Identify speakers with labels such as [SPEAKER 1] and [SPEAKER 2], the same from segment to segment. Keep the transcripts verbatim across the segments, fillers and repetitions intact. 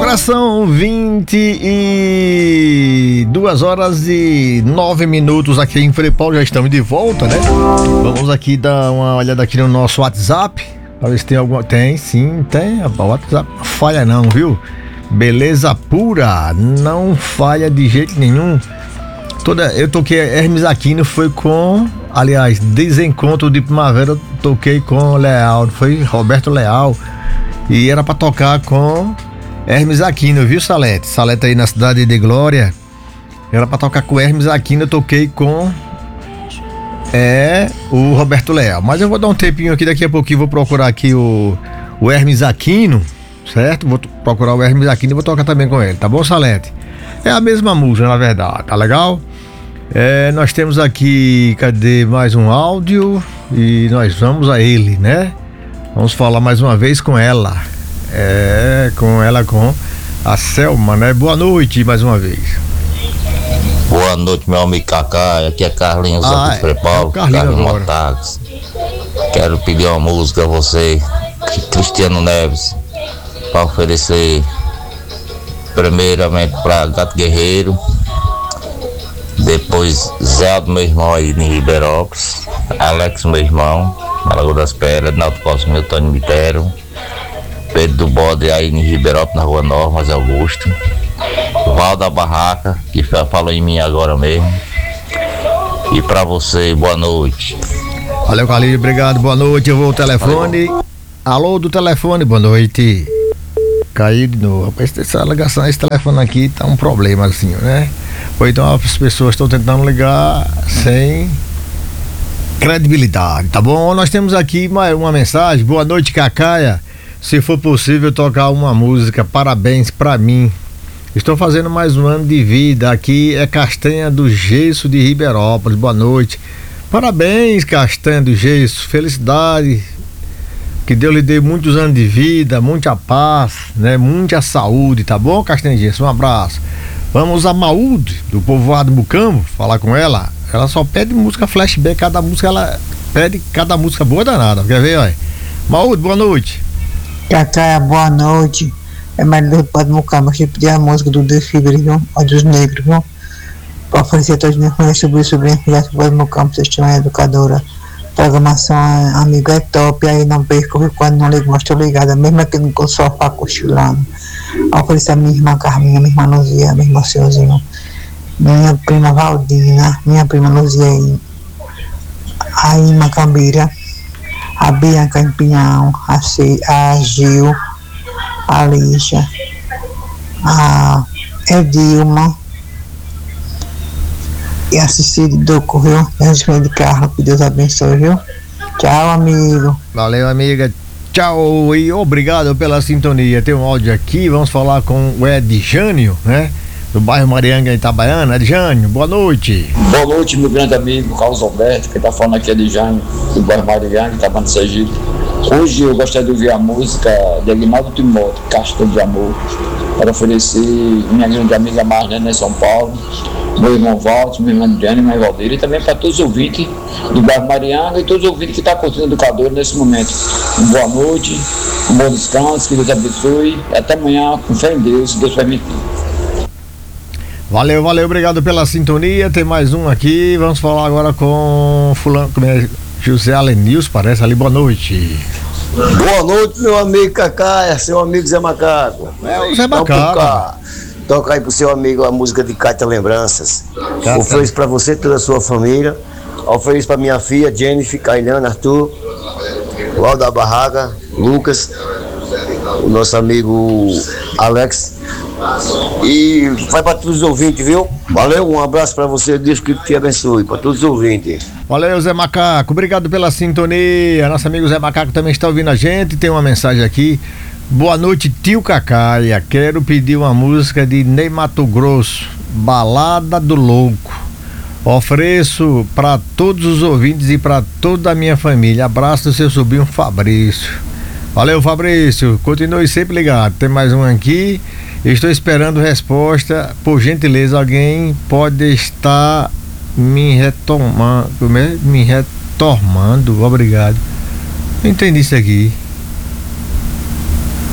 [SPEAKER 1] Agora são vinte e duas horas e nove minutos aqui em Freepol, já estamos de volta, né? Vamos aqui dar uma olhada aqui no nosso WhatsApp, para ver se tem alguma... Tem, sim, tem, o WhatsApp não falha não, viu? Beleza pura, não falha de jeito nenhum. Toda, eu toquei Hermes Aquino, foi com, aliás, Desencontro de Primavera, eu toquei com Leal, foi Roberto Leal, e era para tocar com Hermes Aquino, viu, Salete? Salete aí na cidade de Glória. Era pra tocar com Hermes Aquino, eu toquei com é, o Roberto Leal. Mas eu vou dar um tempinho aqui, daqui a pouquinho vou procurar aqui o, o Hermes Aquino, certo? Vou procurar o Hermes Aquino e vou tocar também com ele, tá bom, Salete? É a mesma música, na verdade, tá legal? É, nós temos aqui, cadê mais um áudio? E nós vamos a ele, né? Vamos falar mais uma vez com ela. É, com ela, com a Selma, né? Boa noite mais uma vez.
[SPEAKER 2] Boa noite, meu amigo Cacá. Aqui é Carlinhos
[SPEAKER 1] ah,
[SPEAKER 2] aqui de Freepol,
[SPEAKER 1] é Carlinhos
[SPEAKER 2] Motax. Quero pedir uma música a você, Cristiano Neves, para oferecer primeiramente para Gato Guerreiro, depois Zé do meu irmão aí em Ribeirópolis, Alex, meu irmão, Lagoa das Pedras, Naldo Costa, meu Tony Mitero, Pedro do Bode aí em Ribeirópolis, na Rua Normas Augusto, Val da Barraca, que falou em mim agora mesmo. E pra você, boa noite.
[SPEAKER 1] Valeu, Carlinhos, obrigado, boa noite. Eu vou ao telefone. Valeu. Alô do telefone, boa noite. Caiu de novo. Essa ligação, esse telefone aqui tá um problema assim, né? Ou então as pessoas estão tentando ligar sem credibilidade, tá bom? Nós temos aqui uma, uma mensagem. Boa noite, Cacaia. Se for possível tocar uma música, parabéns pra mim. Estou fazendo mais um ano de vida. Aqui é Castanha do Gesso de Ribeirópolis. Boa noite. Parabéns, Castanha do Gesso. Felicidade. Que Deus lhe dê muitos anos de vida, muita paz, né? Muita saúde, tá bom, Castanha do Gesso? Um abraço. Vamos a Maúde, do povoado Mucambo, falar com ela. Ela só pede música flashback. Cada música, ela pede cada música boa danada. Quer ver, olha? Maúde, boa noite.
[SPEAKER 3] Cacá, boa noite. É Maria do Padre Mucambo. Eu pedi a música do Desfibra, viu? Olhos Negros, viu? Para oferecer a todos os meus filhos, sobre sobre a do Padre Mucambo, vocês estão educadora. Programação, amigo, é top. Aí não perco, viu? Quando não ligo, mas estou ligada, mesmo aqui no sofá cochilando. A oferecer a minha irmã Carminha, minha irmã Luzia, meu irmão Seuzinho, minha prima Valdina, minha prima Luzia aí, a Ima Cambira, a Bianca em Pinhão, a, C, a Gil, a Lígia, a Edilma e a Cecília Doco, viu? E a gente de carro, que Deus abençoe, viu? Tchau, amigo.
[SPEAKER 1] Valeu, amiga. Tchau e obrigado pela sintonia. Tem um áudio aqui, vamos falar com o Edjânio, né? Do bairro Marianga, Itabaiana. Edjânio, boa noite.
[SPEAKER 4] Boa noite, meu grande amigo Carlos Alberto, que tá falando aqui é Edjânio, do bairro Marianga, Itabaiana do Sergipe. Hoje eu gostaria de ouvir a música de Aguinaldo Timóteo, Castor de Amor, para oferecer minha grande amiga Marlene em São Paulo, meu irmão Walter, meu irmão Diane, minha irmã Valdeira, e também para todos os ouvintes do bairro Marianga e todos os ouvintes que estão curtindo o Educador nesse momento. Uma boa noite, um bom descanso, que Deus abençoe, e até amanhã, com fé em Deus, se Deus permitir.
[SPEAKER 1] Valeu, valeu, obrigado pela sintonia. Tem mais um aqui, vamos falar agora com fulano, como é, José Alenils, parece ali, boa noite.
[SPEAKER 5] Boa noite, meu amigo Cacá, é seu amigo Zé Macaco.
[SPEAKER 1] É o Zé Macaco.
[SPEAKER 5] Toca aí pro seu amigo a música de Cátia Lembranças.
[SPEAKER 1] Tá,
[SPEAKER 5] ofereço pra você e toda a sua família. Ofereço pra minha filha, Jennifer, Cailana, Arthur, o Aldo da Barraca, Lucas, o nosso amigo Alex. E vai pra todos os ouvintes, viu? Valeu, um abraço pra você, Deus que te abençoe, pra todos os ouvintes.
[SPEAKER 1] Valeu, Zé Macaco, obrigado pela sintonia. Nosso amigo Zé Macaco também está ouvindo a gente. Tem uma mensagem aqui. Boa noite, tio Cacaia. Quero pedir uma música de Ney Mato Grosso, Balada do Louco. Ofereço para todos os ouvintes e para toda a minha família. Abraço do seu sobrinho Fabrício. Valeu, Fabrício. Continue sempre ligado. Tem mais um aqui. Estou esperando resposta. Por gentileza, alguém pode estar me retomando, me retomando. Obrigado. Eu entendi isso aqui.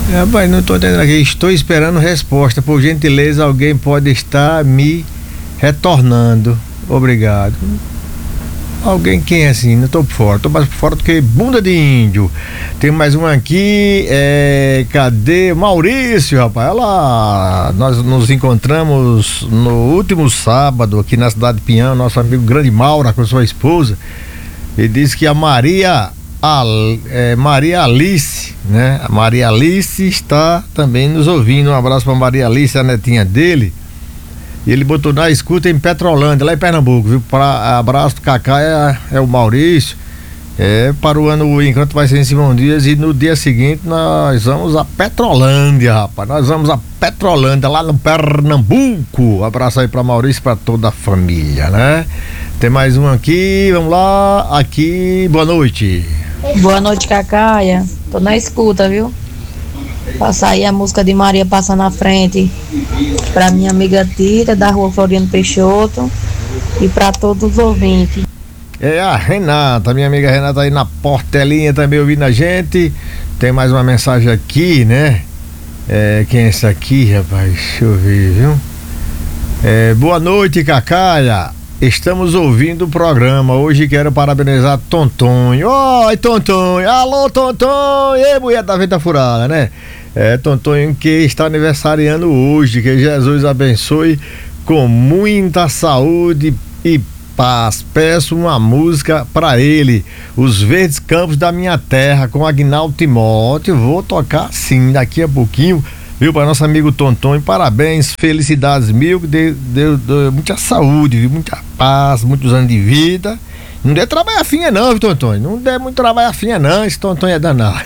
[SPEAKER 1] Rapaz, não tô entendendo aqui. Estou esperando resposta. Por gentileza, alguém pode estar me retornando. Obrigado. Alguém quem é assim? Não tô por fora. Tô mais por fora do que bunda de índio. Tem mais um aqui. É... Cadê? Maurício, rapaz. Olha lá. Nós nos encontramos no último sábado aqui na cidade de Pinhão. Nosso amigo Grande Maura com sua esposa. Ele disse que a Maria... A, é, Maria Alice, né? A Maria Alice está também nos ouvindo. Um abraço para Maria Alice, a netinha dele. E ele botou na escuta em Petrolândia, lá em Pernambuco, viu? Pra, abraço do Cacá é, é o Maurício. É, para o ano o encanto vai ser em Simão Dias e no dia seguinte nós vamos a Petrolândia, rapaz. Nós vamos a Petrolândia, lá no Pernambuco. Abraço aí para Maurício e para toda a família, né? Tem mais um aqui, vamos lá. Aqui, boa noite.
[SPEAKER 6] Boa noite, Cacaia. Tô na escuta, viu? Passar aí a música de Maria Passa na Frente pra minha amiga Tita, da rua Floriano Peixoto, e pra todos os ouvintes.
[SPEAKER 1] É a Renata, minha amiga Renata aí na portelinha também ouvindo a gente. Tem mais uma mensagem aqui, né? É, quem é esse aqui, rapaz? Deixa eu ver, viu? É, boa noite, Cacaia. Estamos ouvindo o programa. Hoje quero parabenizar Tontonho. Oi, Tontonho. Alô, Tontonho. Ei, mulher da venta furada, né? É, Tontonho que está aniversariando hoje. Que Jesus abençoe com muita saúde e paz. Peço uma música para ele. Os Verdes Campos da Minha Terra, com Agnaldo Timóteo. Vou tocar sim daqui a pouquinho. Viu, para nosso amigo Tontonho, parabéns, felicidades mil, deu, deu, deu muita saúde, viu? Muita paz, muitos anos de vida. Não dê trabalho afinha não, viu, Tontonho? Não dê muito trabalho afinha não, esse Tontonho é danado.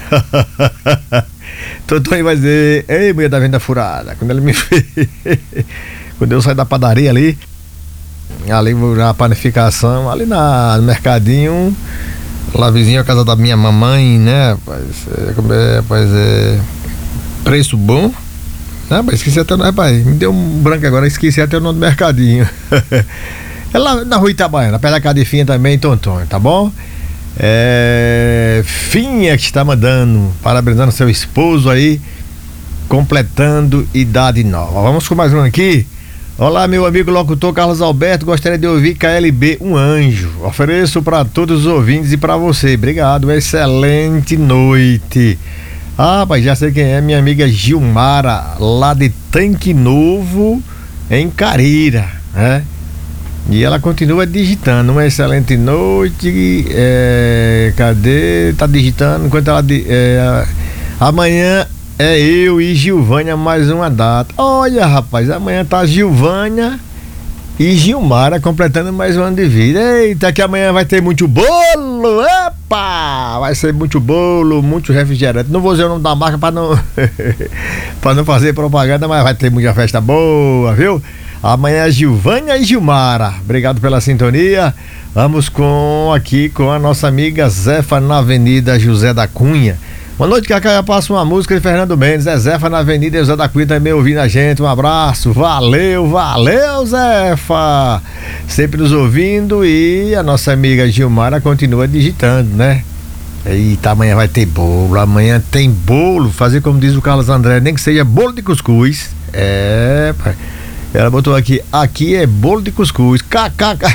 [SPEAKER 1] Tontonho vai dizer, ei, mulher da venda furada, quando ele me fez, quando eu saí da padaria ali, ali na panificação, ali na, no mercadinho, lá vizinho a casa da minha mamãe, né, rapaz, é, como é, rapaz, é... preço bom, ah, mas esqueci até o nome, rapaz, me deu um branco agora, esqueci até o nome do mercadinho. É lá na rua Itabaiana, perto da Cadifinha também, Tontonho, tá bom? É, Finha que está mandando, parabenizando seu esposo aí, completando idade nova. Vamos com mais um aqui. Olá, meu amigo locutor Carlos Alberto, gostaria de ouvir K L B, Um Anjo. Ofereço para todos os ouvintes e para você. Obrigado, excelente noite. Ah, mas já sei quem é, minha amiga Gilmara, lá de Tanque Novo, em Carira, né? E ela continua digitando. Uma excelente noite. É, cadê? Tá digitando. Enquanto ela. É, amanhã é eu e Gilvânia mais uma data. Olha, rapaz, amanhã tá Gilvânia e Gilmara completando mais um ano de vida. Eita, que amanhã vai ter muito bolo. Epa! Vai ser muito bolo, muito refrigerante. Não vou dizer o nome da marca para não para não fazer propaganda, mas vai ter muita festa boa, viu? Amanhã é Gilvânia e Gilmara. Obrigado pela sintonia. Vamos com aqui com a nossa amiga Zefa na Avenida José da Cunha. Boa noite, Cacá. Passa uma música de Fernando Mendes. É Zefa na Avenida José da Cunha também ouvindo a gente. Um abraço. Valeu, valeu, Zefa. Sempre nos ouvindo e a nossa amiga Gilmara continua digitando, né? Eita, amanhã vai ter bolo. Amanhã tem bolo. Fazer como diz o Carlos André, nem que seja bolo de cuscuz. É, pai. Ela botou aqui, aqui é bolo de cuscuz. Kkk.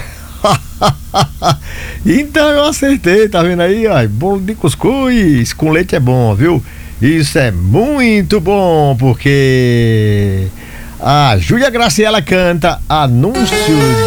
[SPEAKER 1] Então eu acertei, tá vendo aí? Ó, bolo de cuscuz com leite é bom, viu? Isso é muito bom, porque a Júlia Graciela canta Anúncio